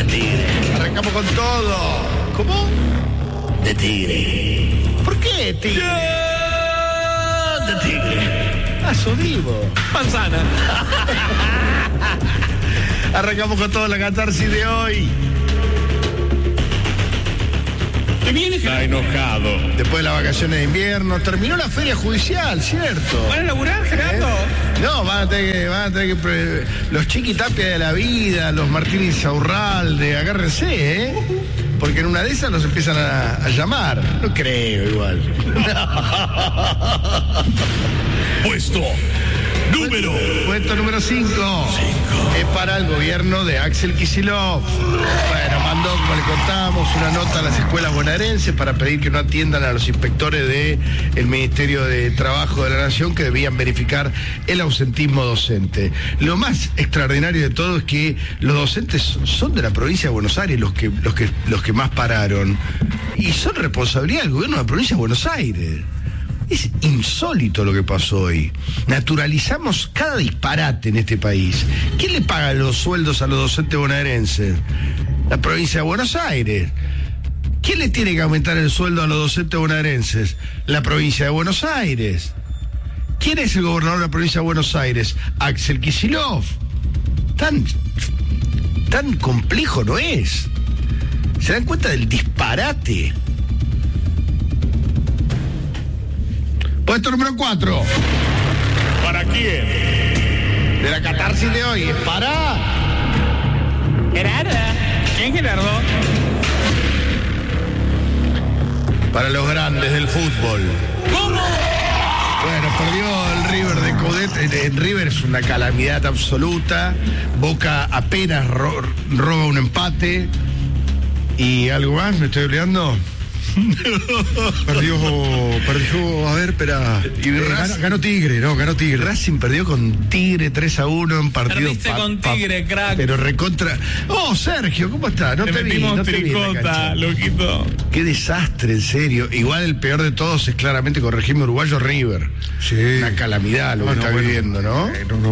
De tigre. Arrancamos con todo. ¿Cómo? De tigre. ¿Por qué tigre? De tigre. Ah, sos vivo. Manzana. Arrancamos con toda la catarsis de hoy. ¿Te viene? Está enojado. Después de las vacaciones de invierno, terminó la feria judicial, ¿cierto? ¿Van a laburar, Gerardo? No, van a tener que los Chiquitapia de la vida, los Martínez Saurralde, agárrense, ¿eh? Porque en una de esas los empiezan a llamar. No creo igual. Puesto número 5 es para el gobierno de Axel Kicillof. Bueno, mandó, como le contamos, una nota a las escuelas bonaerenses para pedir que no atiendan a los inspectores del Ministerio de Trabajo de la Nación, que debían verificar el ausentismo docente. Lo más extraordinario de todo es que los docentes son de la provincia de Buenos Aires los que más pararon, y son responsabilidad del gobierno de la provincia de Buenos Aires. Es insólito lo que pasó hoy. Naturalizamos cada disparate en este país. ¿Quién le paga los sueldos a los docentes bonaerenses? La provincia de Buenos Aires. ¿Quién le tiene que aumentar el sueldo a los docentes bonaerenses? La provincia de Buenos Aires. ¿Quién es el gobernador de la provincia de Buenos Aires? Axel Kicillof. Tan complejo no es. ¿Se dan cuenta del disparate? Puesto número 4. ¿Para quién? De la catarsis de hoy es para... Gerardo. ¿Quién, Gerardo? Para los grandes del fútbol. ¿Cómo? Bueno, perdió el River de Coudet. El River es una calamidad absoluta. Boca apenas roba un empate. ¿Y algo más? ¿Me estoy olvidando? Perdió, a ver, espera. Ganó Tigre. Racing perdió con Tigre 3-1 en partido. Perdiste con Tigre, crack. Pero recontra. Oh, Sergio, ¿cómo estás? No te vi, no te vi en la tricota, cancha. loquito. Qué desastre, en serio. Igual el peor de todos es claramente, corregime, uruguayo River. Sí. Una calamidad lo que está viviendo, ¿no?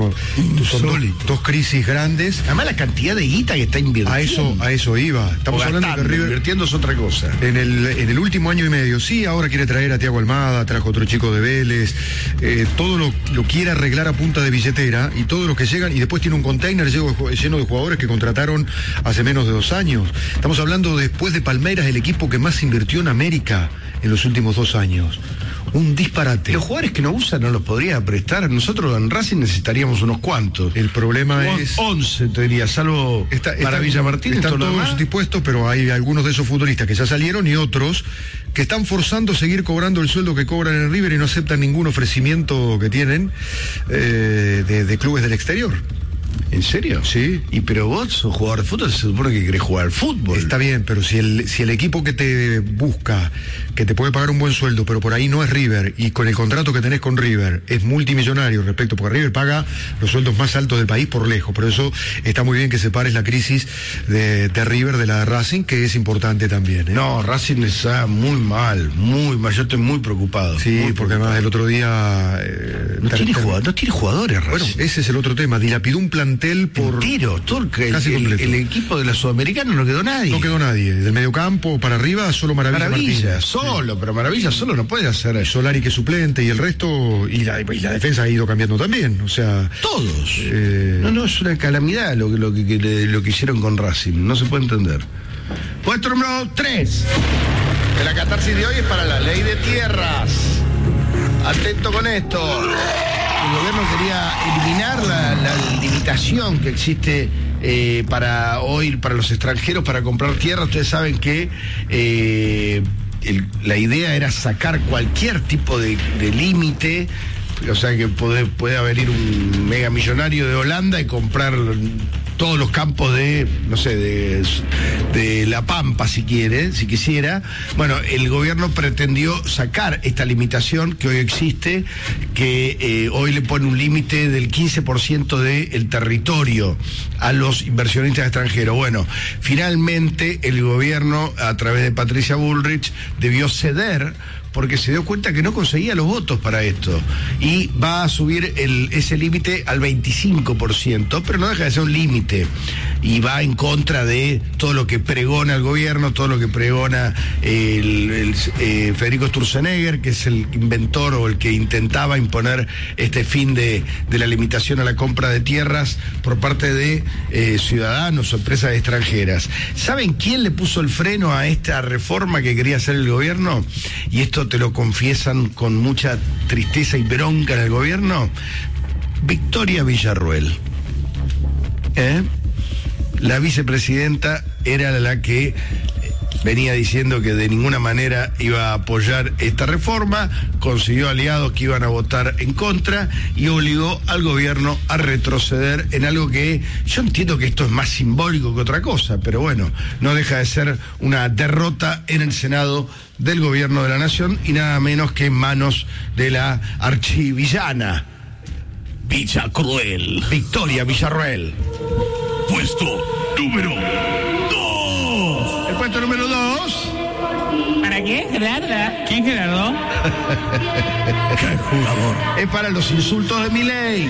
Son dos crisis grandes. Además la cantidad de guita que está invirtiendo. A eso iba. Estamos hablando que River invirtiendo es otra cosa. en el último año y medio, sí, ahora quiere traer a Thiago Almada, trajo otro chico de Vélez, todo lo quiere arreglar a punta de billetera, y todos los que llegan, y después tiene un container lleno de jugadores que contrataron hace menos de 2 años. Estamos hablando, después de Palmeiras, el equipo que más invirtió en América en los últimos 2 años. Un disparate. Los jugadores que no usan no los podría prestar. Nosotros en Racing necesitaríamos unos cuantos. El problema es... 11, te diría, salvo Maravilla Martínez. Están todos dispuestos, pero hay algunos de esos futbolistas que ya salieron y otros que están forzando a seguir cobrando el sueldo que cobran en el River y no aceptan ningún ofrecimiento que tienen de clubes del exterior. ¿En serio? Sí. Y pero vos sos jugador de fútbol, se supone que querés jugar al fútbol. Está bien, pero si el equipo que te busca, que te puede pagar un buen sueldo, pero por ahí no es River, y con el contrato que tenés con River es multimillonario respecto, porque River paga los sueldos más altos del país por lejos. Por eso está muy bien que separes la crisis de River de la de Racing, que es importante también, ¿eh? No, Racing está muy mal. Yo estoy muy preocupado. Sí, muy porque preocupado. además el otro día... No tiene jugadores, Racing. Bueno, ese es el otro tema, dilapidó un plantel por... Entero, el equipo de la Sudamericana no quedó nadie. No quedó nadie. Del mediocampo para arriba, solo Maravilla Martínez. Solo, pero Maravilla solo no puede hacer eso. Solari, que es suplente, y el resto, y la defensa ha ido cambiando también, o sea... Todos. No, es una calamidad lo que hicieron con Racing, no se puede entender. Puesto número 3 de la catarsis de hoy es para la ley de tierras. Atento con esto. El gobierno quería eliminar la limitación que existe para los extranjeros para comprar tierra. Ustedes saben que la idea era sacar cualquier tipo de límite, o sea que puede venir un megamillonario de Holanda y comprar todos los campos de La Pampa, si quisiera. Bueno, el gobierno pretendió sacar esta limitación que hoy existe, que hoy le pone un límite del 15% del territorio a los inversionistas extranjeros. Bueno, finalmente el gobierno, a través de Patricia Bullrich, debió ceder porque se dio cuenta que no conseguía los votos para esto. Y va a subir ese límite al 25%, pero no deja de ser un límite. Y va en contra de todo lo que pregona el gobierno, todo lo que pregona Federico Sturzenegger, que es el inventor o el que intentaba imponer este fin de la limitación a la compra de tierras por parte de ciudadanos o empresas extranjeras. ¿Saben quién le puso el freno a esta reforma que quería hacer el gobierno? Y esto te lo confiesan con mucha tristeza y bronca en el gobierno. Victoria Villarruel. La vicepresidenta era la que venía diciendo que de ninguna manera iba a apoyar esta reforma, consiguió aliados que iban a votar en contra y obligó al gobierno a retroceder en algo que yo entiendo que esto es más simbólico que otra cosa, pero bueno, no deja de ser una derrota en el Senado del gobierno de la nación y nada menos que en manos de la archivillana Villa Cruel. Victoria Villarruel. Puesto número 2. El puesto número 2. ¿Para qué, Gerardo? ¿Quién, Gerardo? ¡Qué jugador! Es para los insultos de Milei.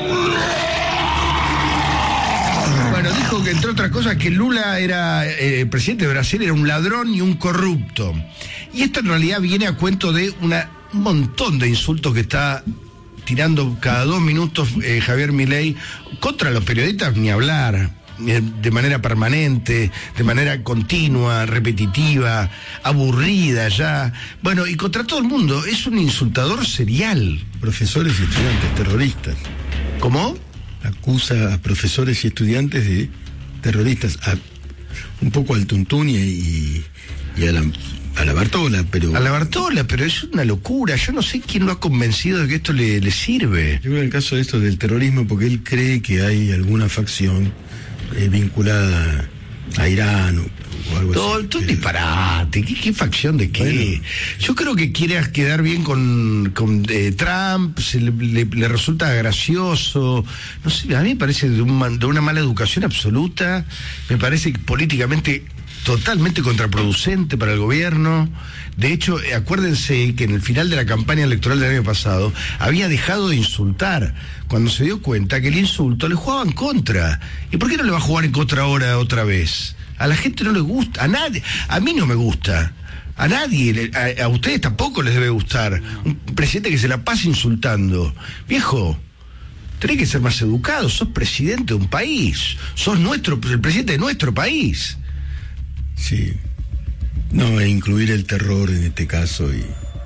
Bueno, dijo que entre otras cosas que Lula era, el presidente de Brasil era un ladrón y un corrupto. Y esto en realidad viene a cuento de un montón de insultos que está tirando cada 2 minutos Javier Milei contra los periodistas, ni hablar, de manera permanente, de manera continua, repetitiva, aburrida ya. Bueno, y contra todo el mundo, es un insultador serial. Profesores y estudiantes terroristas. ¿Cómo? Acusa a profesores y estudiantes de terroristas, un poco al Tuntún y a la Bartola, pero... A la Bartola, pero es una locura. Yo no sé quién lo ha convencido de que esto le sirve. Yo creo que el caso de esto del terrorismo, porque él cree que hay alguna facción vinculada a Irán o algo así. Todo disparate. ¿Qué facción de qué? Bueno. Yo creo que quiere quedar bien con Trump, le resulta gracioso. No sé, a mí me parece de una mala educación absoluta. Me parece políticamente totalmente contraproducente para el gobierno. De hecho, acuérdense que en el final de la campaña electoral del año pasado había dejado de insultar cuando se dio cuenta que el insulto le jugaba en contra. ¿Y por qué no le va a jugar en contra ahora otra vez? A la gente no le gusta, a nadie, a mí no me gusta. A nadie, a ustedes tampoco les debe gustar. Un presidente que se la pasa insultando. Viejo, tenés que ser más educado, sos presidente de un país, sos el presidente de nuestro país. Sí. No, incluir el terror en este caso y...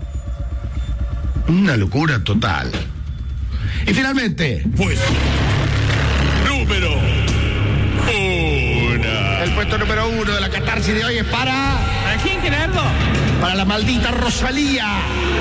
Una locura total. Y finalmente... Puesto número 1. El puesto número 1 de la catarsis de hoy es para quién, Gerardo? la maldita Rosalía.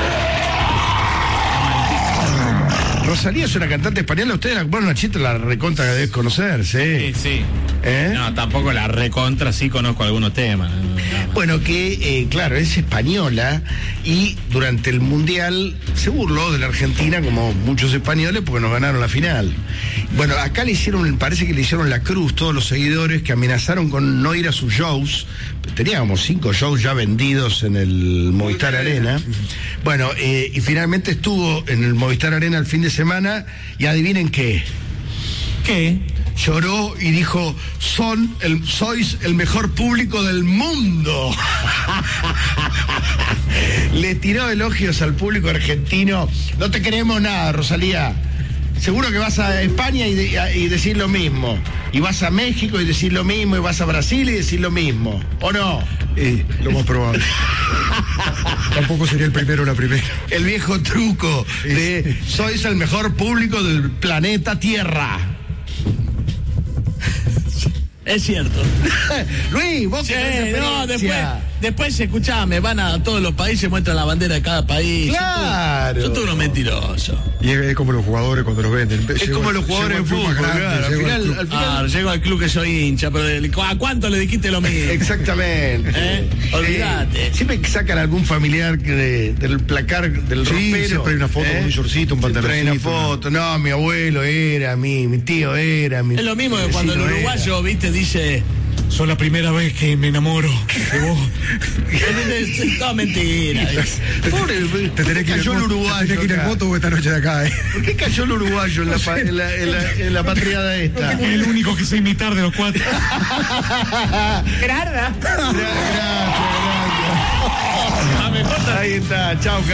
Rosalía es una cantante española. Ustedes, bueno, Nachito la recontra debes conocer, ¿sí? Sí. No, tampoco la recontra, sí conozco algunos temas. Bueno, que claro, es española y durante el Mundial se burló de la Argentina como muchos españoles porque nos ganaron la final. Bueno, acá parece que le hicieron la cruz todos los seguidores que amenazaron con no ir a sus shows. Teníamos 5 shows ya vendidos en el Movistar Arena. Bueno, y finalmente estuvo en el Movistar Arena el fin de semana y adivinen qué. ¿Qué? Lloró y dijo, sois el mejor público del mundo. Le tiró elogios al público argentino. No te queremos nada, Rosalía. Seguro que vas a España y decir lo mismo. Y vas a México y decir lo mismo. Y vas a Brasil y decir lo mismo. ¿O no? Lo más probable. Tampoco sería el primero o la primera. El viejo truco de sois el mejor público del planeta Tierra. Es cierto. Luis, vos que no, después escuchame, van a todos los países, muestran la bandera de cada país. Claro. Yo tuve unos mentirosos. Y es como los jugadores cuando los venden. Es como los jugadores de fútbol, claro. Al final... llego al club que soy hincha, pero ¿a cuánto le dijiste lo mismo? Exactamente. Olvídate. Siempre que sacan algún familiar del placar del ropero. Siempre hay una foto con un shortcito, un pantaloncito. Siempre hay una foto. No, mi abuelo era, mi tío era. Es lo mismo que cuando el uruguayo, viste, dice Sos la primera vez que me enamoro de vos. Es toda mentira. Pobre, Te tenés que ir cayó el uruguayo. Te tenés que ir en acá. moto esta noche de acá, ¿Por qué cayó el uruguayo en la patriada esta? Es el único que sé imitar de los cuatro. Gracias. Ahí está, chao.